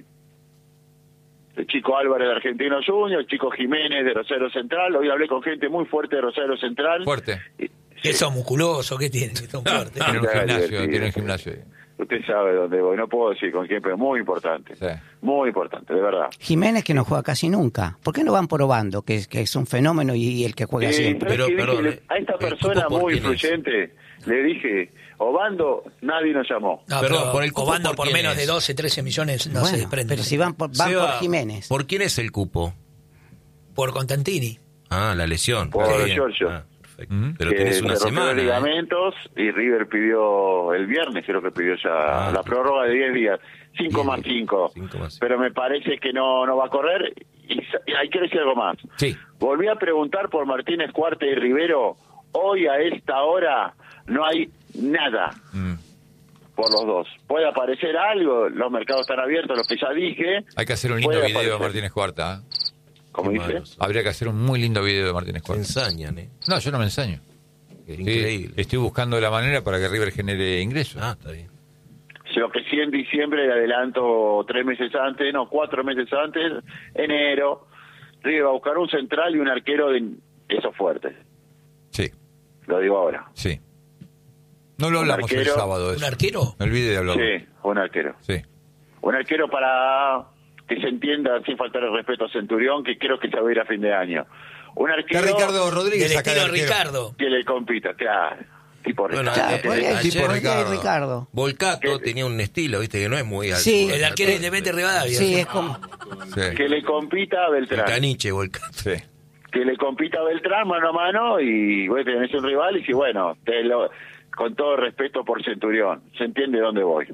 Speaker 2: El chico Álvarez de Argentino Junior, el chico Jiménez de Rosario Central. Hoy hablé con gente muy fuerte de Rosario Central.
Speaker 3: Fuerte.
Speaker 2: Y-
Speaker 4: ¿Qué son musculosos? ¿Qué tienen? ¿Qué son fuertes?
Speaker 3: Tiene un
Speaker 2: Claro,
Speaker 3: gimnasio,
Speaker 2: divertido.
Speaker 3: tiene un gimnasio ahí.
Speaker 2: Usted sabe dónde voy, no puedo decir con quién, pero muy importante.
Speaker 3: Sí.
Speaker 2: Muy importante, de verdad.
Speaker 1: Jiménez, que no juega casi nunca. ¿Por qué no van probando, que, es- que es un fenómeno y, y el que juega
Speaker 2: Eh,
Speaker 1: siempre?
Speaker 2: ¿sabes
Speaker 6: Pero,
Speaker 2: qué
Speaker 6: perdón,
Speaker 2: dije? A esta
Speaker 6: ¿el
Speaker 2: persona
Speaker 6: cupo por
Speaker 2: muy
Speaker 6: quién es?
Speaker 2: influyente le dije, Obando, nadie nos llamó.
Speaker 4: No,
Speaker 6: Perdón,
Speaker 4: pero
Speaker 6: por el cupo,
Speaker 4: Obando
Speaker 6: ¿por
Speaker 4: por
Speaker 6: quién
Speaker 4: menos
Speaker 6: es?
Speaker 4: de doce, trece millones no se
Speaker 1: Bueno,
Speaker 4: desprende.
Speaker 1: pero si van por, van
Speaker 6: Seba,
Speaker 1: por Jiménez.
Speaker 6: ¿Por quién es el cupo?
Speaker 4: Por Constantini.
Speaker 6: Ah, la lesión.
Speaker 2: Por
Speaker 6: Qué bien.
Speaker 2: Giorgio.
Speaker 6: Ah, perfecto.
Speaker 3: Mm.
Speaker 6: Pero
Speaker 2: que
Speaker 6: tenés
Speaker 2: se
Speaker 6: una
Speaker 2: rompió
Speaker 6: semana.
Speaker 2: los
Speaker 6: ¿eh?
Speaker 2: ligamentos y River pidió el viernes, creo que pidió ya
Speaker 6: Ah,
Speaker 2: la prórroga de diez días. cinco
Speaker 6: Diez
Speaker 2: más
Speaker 6: días.
Speaker 2: cinco.
Speaker 6: Cinco más cinco.
Speaker 2: Pero me parece que no, no va a correr. Y, sa- y hay que decir algo más.
Speaker 3: Sí.
Speaker 2: Volví a preguntar por Martínez Cuarte y Rivero. Hoy a esta hora no hay nada
Speaker 3: Mm.
Speaker 2: por los dos. Puede aparecer algo, los mercados están abiertos, lo que ya dije.
Speaker 3: Hay que hacer un lindo
Speaker 2: Puede
Speaker 3: video de
Speaker 2: aparecer.
Speaker 3: Martínez Cuarta. ¿eh?
Speaker 2: Como
Speaker 6: Qué
Speaker 2: dice.
Speaker 6: malos.
Speaker 3: Habría que hacer un muy lindo video de Martínez
Speaker 6: Se
Speaker 3: Cuarta.
Speaker 6: ensañan, ¿eh?
Speaker 3: No, yo no me ensaño.
Speaker 6: Es
Speaker 3: Sí,
Speaker 6: increíble.
Speaker 3: estoy buscando la manera para que River genere ingresos.
Speaker 6: Ah, está bien.
Speaker 2: Lo que sí en diciembre, le adelanto tres meses antes, no, cuatro meses antes, enero, River va a buscar un central y un arquero de esos fuertes.
Speaker 3: Sí,
Speaker 2: Lo digo ahora.
Speaker 3: sí. No lo
Speaker 2: Un
Speaker 3: hablamos el
Speaker 2: arquero.
Speaker 3: sábado.
Speaker 4: ¿Un
Speaker 3: Eso.
Speaker 4: arquero?
Speaker 3: Me olvidé de hablarlo.
Speaker 2: Sí, un arquero.
Speaker 3: Sí.
Speaker 2: Un arquero para que se entienda, sin faltar el respeto a Centurión, que creo que se va a ir a fin de año. Un
Speaker 3: Está
Speaker 2: arquero
Speaker 3: Ricardo Rodríguez
Speaker 4: Del
Speaker 3: acá de
Speaker 4: estilo
Speaker 3: arquero.
Speaker 4: Ricardo.
Speaker 2: que le compita, claro. Tipo
Speaker 6: Bueno,
Speaker 2: Ricardo.
Speaker 1: Claro,
Speaker 6: eh,
Speaker 1: podría
Speaker 6: eh,
Speaker 1: ir-
Speaker 6: ayer-
Speaker 1: podría ir
Speaker 3: Ricardo.
Speaker 1: Ricardo.
Speaker 6: Volcato
Speaker 2: ¿Qué?
Speaker 6: tenía un estilo, viste, que no es muy alto.
Speaker 1: Sí.
Speaker 4: El arquero independiente Rivadavia.
Speaker 1: Sí, es como...
Speaker 3: Sí.
Speaker 2: Que le compita a
Speaker 6: El
Speaker 2: Beltrán.
Speaker 6: caniche, Volcato.
Speaker 3: Sí.
Speaker 2: Que le compita a Beltrán mano a mano y vos tenés un rival y si bueno, te lo, con todo respeto por Centurión, se entiende dónde voy.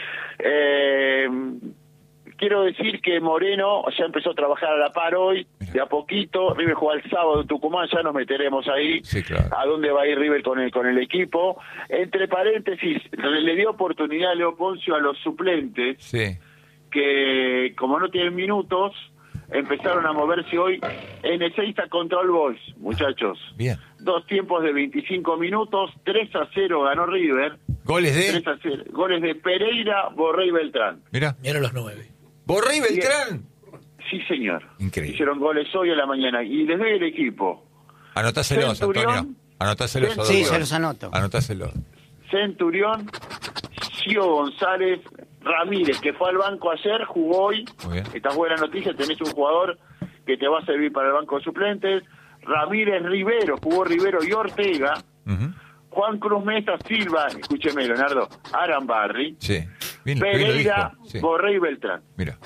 Speaker 2: Eh, quiero decir que Moreno ya empezó a trabajar a la par hoy, de a poquito. River juega el sábado en Tucumán, ya nos meteremos ahí.
Speaker 3: Sí, claro.
Speaker 2: A dónde va a ir River con el con el equipo. Entre paréntesis, le, le dio oportunidad a Leo Poncio a los suplentes
Speaker 3: Sí.
Speaker 2: que, como no tienen minutos, empezaron a moverse hoy en Ezeiza contra All Boys, muchachos.
Speaker 3: Bien.
Speaker 2: Dos tiempos de veinticinco minutos, tres a cero ganó River.
Speaker 3: Goles de.
Speaker 2: tres a cero. Goles de Pereira, Borré y Beltrán.
Speaker 3: Mira.
Speaker 4: Mira los nueve.
Speaker 3: Borré y Beltrán.
Speaker 2: Sí, señor.
Speaker 3: Increíble.
Speaker 2: Hicieron goles hoy a la mañana. Y les doy el equipo.
Speaker 3: Anotáselos,
Speaker 2: Centurión.
Speaker 3: Antonio. Anotáselos. a dos
Speaker 1: Sí,
Speaker 3: goles.
Speaker 1: se los anoto.
Speaker 3: Anotáselos.
Speaker 2: Centurión, Gio González, Ramírez, que fue al banco ayer, jugó hoy.
Speaker 3: Muy bien.
Speaker 2: Esta es buena noticia, tenés un jugador que te va a servir para el banco de suplentes. Ramírez Rivero, jugó Rivero y Ortega.
Speaker 3: Ujú.
Speaker 2: Juan Cruz Mesa Silva, escúcheme Leonardo, Arambarri,
Speaker 3: Sí. Bien, bien lo
Speaker 2: Pereira,
Speaker 3: dijo. Sí.
Speaker 2: Borré y Beltrán.
Speaker 3: Mira.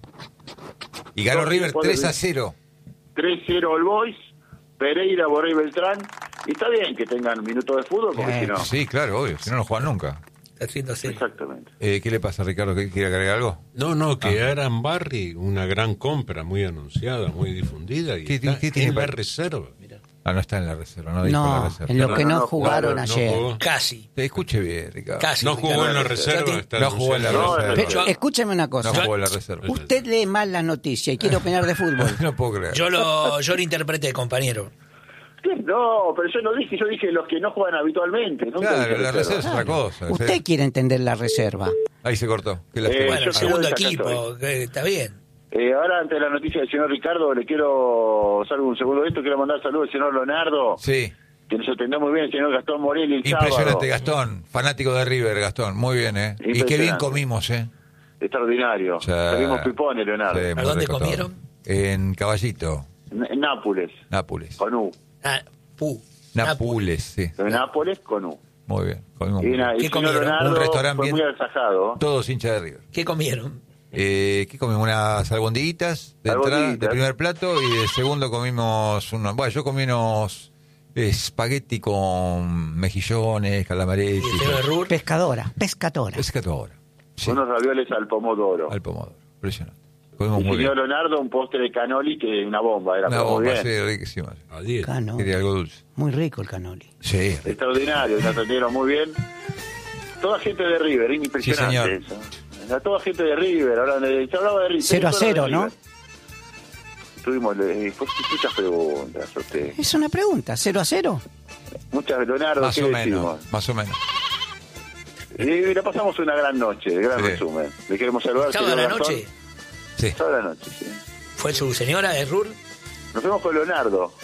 Speaker 3: Y ganó
Speaker 2: Dos
Speaker 3: River
Speaker 2: tiempos de
Speaker 3: tres a
Speaker 2: vi-
Speaker 3: cero.
Speaker 2: tres cero All Boys, Pereira, Borré y Beltrán. Y está bien que tengan minutos de fútbol, porque
Speaker 1: Eh,
Speaker 2: si no...
Speaker 3: Sí, claro, obvio. Si no, no juegan nunca.
Speaker 4: Está haciendo serio.
Speaker 2: Exactamente.
Speaker 3: Eh, ¿Qué le pasa, Ricardo? ¿Qué- ¿Quiere agregar algo?
Speaker 8: No, no, que
Speaker 3: Ah.
Speaker 8: Aran Barry, una gran compra, muy anunciada, muy difundida, y
Speaker 3: ¿Qué-
Speaker 8: está
Speaker 3: qué tiene
Speaker 8: en la
Speaker 3: para-
Speaker 8: reserva.
Speaker 3: Ah, no está en la reserva, no dijo
Speaker 1: No,
Speaker 3: la reserva.
Speaker 1: en lo que no
Speaker 2: no
Speaker 1: jugaron
Speaker 8: no
Speaker 1: ayer.
Speaker 8: jugó.
Speaker 4: Casi.
Speaker 3: Te escuche bien, Ricardo.
Speaker 4: Casi.
Speaker 8: No jugó
Speaker 4: Ricardo.
Speaker 8: en la reserva.
Speaker 4: Yo-
Speaker 8: está
Speaker 3: No jugó en la
Speaker 8: anunciando.
Speaker 2: No,
Speaker 3: reserva.
Speaker 4: Yo-
Speaker 1: Escúcheme una cosa.
Speaker 3: No jugó en la reserva.
Speaker 1: Usted lee mal la noticia y quiere opinar de fútbol.
Speaker 3: No puedo creer.
Speaker 4: Yo lo, yo lo interpreté, compañero.
Speaker 2: No, pero yo no dije, yo dije los que no juegan habitualmente. Nunca
Speaker 3: Claro,
Speaker 2: dije
Speaker 3: la reserva es otra cosa.
Speaker 1: Usted quiere entender la reserva.
Speaker 3: Ahí se cortó. Qué
Speaker 2: Eh,
Speaker 3: lástima.
Speaker 4: Bueno,
Speaker 2: yo
Speaker 4: el segundo
Speaker 2: creo que acá
Speaker 4: equipo,
Speaker 2: estoy.
Speaker 4: que está bien.
Speaker 2: Eh, ahora, ante la noticia del señor Ricardo, le quiero, salgo un segundo de esto, quiero mandar saludos al señor Leonardo,
Speaker 3: Sí.
Speaker 2: que nos atendió muy bien, el señor Gastón Morelli el
Speaker 3: Impresionante,
Speaker 2: sábado.
Speaker 3: Gastón. Fanático de River, Gastón. Muy bien, ¿eh? Y qué bien
Speaker 2: Impresionante.
Speaker 3: comimos, ¿eh?
Speaker 2: Extraordinario.
Speaker 3: Sí.
Speaker 2: Salimos pipones, Leonardo.
Speaker 3: Sí,
Speaker 4: ¿A
Speaker 3: muy
Speaker 4: dónde
Speaker 3: rico todo.
Speaker 4: comieron?
Speaker 3: En Caballito,
Speaker 2: En en Nápoles,
Speaker 3: Nápoles.
Speaker 2: con U.
Speaker 4: Ah, pu.
Speaker 3: Nápoles, sí.
Speaker 2: En Nápoles, con U.
Speaker 3: Muy bien. Comimos
Speaker 2: Y,
Speaker 3: muy
Speaker 2: na-
Speaker 3: bien.
Speaker 2: y
Speaker 4: ¿Qué
Speaker 2: el señor
Speaker 4: comieron?
Speaker 2: Leonardo
Speaker 3: Un restaurante
Speaker 2: fue
Speaker 3: bien-
Speaker 2: muy agasajado.
Speaker 3: Todos hinchas de River.
Speaker 4: ¿Qué comieron?
Speaker 3: Eh, ¿Qué comimos? Unas albondiguitas de entrada, de
Speaker 2: Albondiguitas.
Speaker 3: primer plato, y de segundo comimos unos... Bueno, yo comí unos espagueti con mejillones, calamaretti.
Speaker 4: ¿Y el señor de Rur?
Speaker 1: Pescadora, pescadora.
Speaker 3: Pescadora. Sí,
Speaker 2: Unos ravioles al pomodoro.
Speaker 3: al pomodoro. Impresionante. Comimos
Speaker 2: Y el
Speaker 3: muy
Speaker 2: señor
Speaker 3: bien.
Speaker 2: Leonardo un postre de canoli que es una bomba, era
Speaker 3: Una
Speaker 2: como muy
Speaker 3: bomba,
Speaker 2: bien.
Speaker 3: sí, riquísima.
Speaker 8: A diez.
Speaker 1: Cano.
Speaker 3: Quería algo dulce.
Speaker 1: Muy rico el canoli.
Speaker 3: Sí, rico.
Speaker 2: Extraordinario, nos atendieron muy bien. Toda gente de River, impresionante
Speaker 3: señor.
Speaker 2: eso. Era toda gente de River, ahora se hablaba de River.
Speaker 1: Cero a
Speaker 2: solo de
Speaker 1: cero, ¿no?
Speaker 2: River. Tuvimos eh, pues, muchas preguntas, a usted.
Speaker 1: Es una pregunta, cero a cero.
Speaker 2: Muchas, Leonardo,
Speaker 3: Más
Speaker 2: ¿qué
Speaker 3: o
Speaker 2: decimos?
Speaker 3: menos, más o menos.
Speaker 2: Y la pasamos una gran noche, gran
Speaker 3: Sí.
Speaker 2: resumen. Le queremos saludar.
Speaker 4: ¿Sábado a
Speaker 2: señor
Speaker 4: la
Speaker 2: Gastón.
Speaker 4: noche?
Speaker 3: Sí.
Speaker 2: Sábado a la noche, sí.
Speaker 4: ¿Fue su señora de Rur?
Speaker 2: Nos vemos con Leonardo.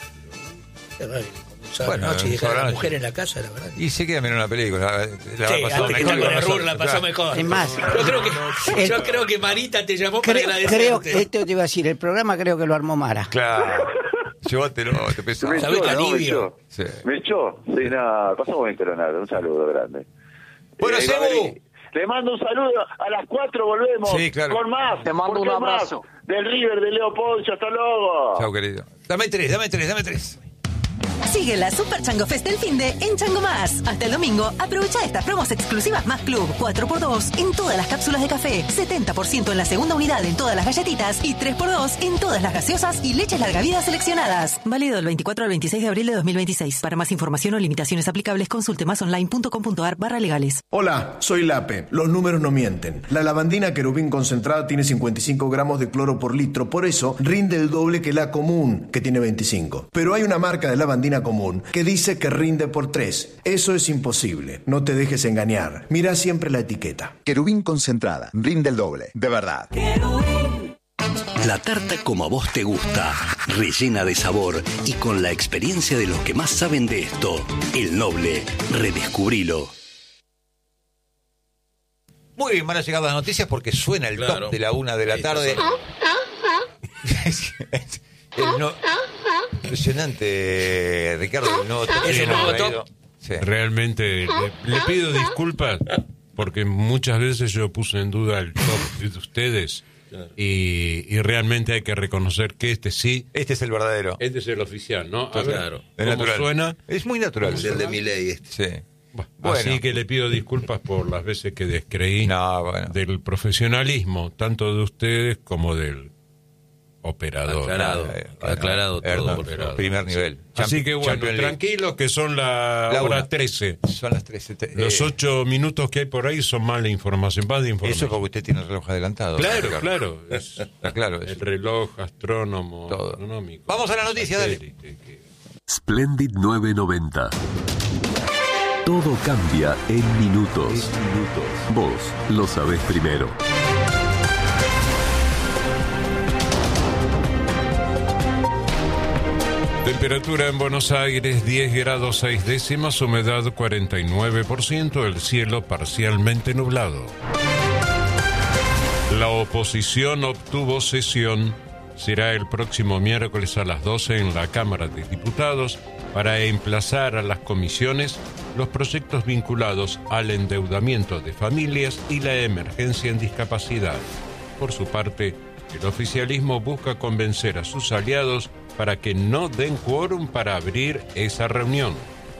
Speaker 4: Qué raro, sábado a
Speaker 3: Bueno,
Speaker 4: la noche y dejar
Speaker 3: sábado
Speaker 4: a
Speaker 3: a
Speaker 4: la
Speaker 3: la
Speaker 4: mujer
Speaker 3: noche.
Speaker 4: en la casa, la verdad.
Speaker 3: Y se queda mirando una película. La, la
Speaker 4: Sí,
Speaker 3: pasó
Speaker 4: antes que
Speaker 3: mejor,
Speaker 4: estar con
Speaker 3: la
Speaker 4: el
Speaker 3: pasó-
Speaker 4: Rur la pasó
Speaker 3: claro.
Speaker 4: mejor.
Speaker 1: Es más,
Speaker 4: yo creo que,
Speaker 1: el-
Speaker 4: yo creo que Marita te llamó para
Speaker 1: Creo,
Speaker 4: agradecerte.
Speaker 1: creo que esto te iba a decir, el programa creo que lo armó Mara.
Speaker 3: Claro. Llévatelo, te pesó.
Speaker 2: Me
Speaker 4: ¿Sabés
Speaker 2: echó,
Speaker 4: qué
Speaker 2: ¿no? Me
Speaker 4: alivio?
Speaker 2: echó.
Speaker 3: Sí.
Speaker 2: Me echó. Sí, nada, pasamos bien, Leonardo. Un saludo grande.
Speaker 3: Bueno,
Speaker 2: Eh,
Speaker 3: Sebu.
Speaker 2: Gabriel, le mando un saludo. A las cuatro volvemos.
Speaker 3: Sí, claro.
Speaker 2: Con más.
Speaker 9: Te mando
Speaker 2: porque
Speaker 9: un abrazo.
Speaker 2: más del River de Leo Poncho. Hasta luego.
Speaker 3: Chao, querido. Dame tres, dame tres, dame tres.
Speaker 10: Sigue la Super Chango Fest del finde en Chango Más. Hasta el domingo, aprovecha estas promos exclusivas Más Club. cuatro por dos en todas las cápsulas de café, setenta por ciento en la segunda unidad en todas las galletitas y tres por dos en todas las gaseosas y leches largavidas seleccionadas. Válido del veinticuatro al veintiséis de abril de dos mil veintiséis. Para más información o limitaciones aplicables, consulte masonline.com.ar barra legales.
Speaker 11: Hola, soy Lape. Los números no mienten. La lavandina querubín concentrada tiene cincuenta y cinco gramos de cloro por litro, por eso rinde el doble que la común, que tiene veinticinco. Pero hay una marca de lavandina común que dice que rinde por tres. Eso es imposible. No te dejes engañar. Mira siempre la etiqueta.
Speaker 12: Querubín concentrada, rinde el doble, de verdad.
Speaker 13: La tarta como a vos te gusta, rellena de sabor y con la experiencia de los que más saben de esto. El Noble, redescubrilo.
Speaker 3: Muy bien, van a llegar las noticias porque suena el
Speaker 6: Claro.
Speaker 3: top de la una de la
Speaker 6: Ahí está
Speaker 3: tarde.
Speaker 6: sonando.
Speaker 3: El no- Impresionante, Ricardo, el nuevo top.
Speaker 4: ¿Es
Speaker 3: que
Speaker 4: el
Speaker 3: hemos
Speaker 4: nuevo
Speaker 3: traído.
Speaker 4: top?
Speaker 3: Sí.
Speaker 8: Realmente le, le pido disculpas porque muchas veces yo puse en duda el top de ustedes y, y realmente hay que reconocer que este sí,
Speaker 3: Este es el verdadero.
Speaker 8: este es el oficial, ¿no? A ver,
Speaker 6: Claro.
Speaker 3: Es
Speaker 8: ¿cómo
Speaker 3: natural.
Speaker 8: suena?
Speaker 3: Es muy natural.
Speaker 6: Es el de Milei este.
Speaker 3: Sí.
Speaker 8: Bueno,
Speaker 3: Bueno.
Speaker 8: Así que le pido disculpas por las veces que descreí
Speaker 3: No, bueno.
Speaker 8: del profesionalismo, tanto de ustedes como del operador.
Speaker 6: Aclarado.
Speaker 3: Eh,
Speaker 6: Aclarado todo,
Speaker 3: Hernán,
Speaker 6: por favor.
Speaker 3: primer nivel.
Speaker 8: Así
Speaker 3: Champ-
Speaker 8: que bueno,
Speaker 3: Champions League.
Speaker 8: tranquilos que son la,
Speaker 3: La
Speaker 8: hora
Speaker 3: una.
Speaker 8: trece.
Speaker 3: Son las trece. Te-
Speaker 8: Los
Speaker 3: eh,
Speaker 8: ocho minutos que hay por ahí son mala información, más de
Speaker 3: Eso es
Speaker 8: información.
Speaker 3: porque usted tiene el reloj adelantado.
Speaker 8: Claro,
Speaker 3: Ricardo.
Speaker 8: claro. Es
Speaker 3: Está claro
Speaker 8: el
Speaker 3: eso.
Speaker 8: reloj astrónomo,
Speaker 3: Todo.
Speaker 8: astronómico.
Speaker 3: Vamos a la noticia, dale.
Speaker 8: satélite, que-
Speaker 14: Splendid novecientos noventa. Todo cambia en minutos. Vos lo sabés primero.
Speaker 8: Temperatura en Buenos Aires diez grados seis décimas, humedad cuarenta y nueve por ciento, el cielo parcialmente nublado. La oposición obtuvo sesión, será el próximo miércoles a las doce en la Cámara de Diputados para emplazar a las comisiones los proyectos vinculados al endeudamiento de familias y la emergencia en discapacidad. Por su parte, el oficialismo busca convencer a sus aliados para que no den quórum para abrir esa reunión.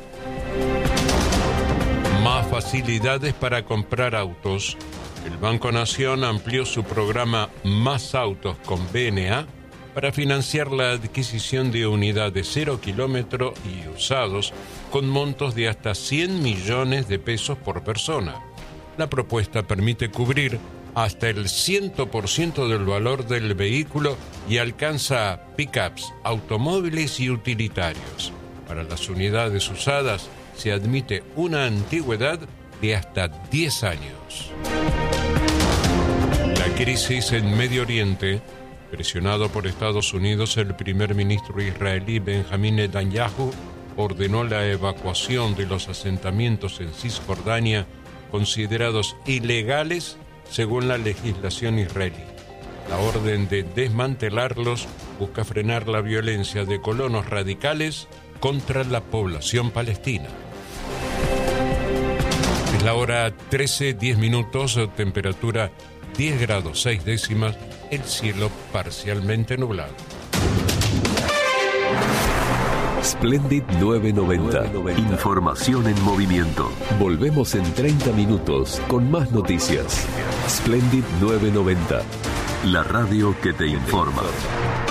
Speaker 8: Más facilidades para comprar autos. El Banco Nación amplió su programa Más Autos con B N A para financiar la adquisición de unidades cero kilómetro y usados con montos de hasta cien millones de pesos por persona. La propuesta permite cubrir hasta el cien por ciento del valor del vehículo y alcanza pick-ups, automóviles y utilitarios. Para las unidades usadas se admite una antigüedad de hasta diez años. La crisis en Medio Oriente, presionado por Estados Unidos, el primer ministro israelí Benjamín Netanyahu ordenó la evacuación de los asentamientos en Cisjordania considerados ilegales según la legislación israelí. La orden de desmantelarlos busca frenar la violencia de colonos radicales contra la población palestina. Es la hora trece, diez minutos, temperatura diez grados seis décimas, el cielo parcialmente nublado.
Speaker 14: Splendid novecientos noventa. Información en movimiento. Volvemos en treinta minutos con más noticias. Splendid novecientos noventa. La radio que te informa.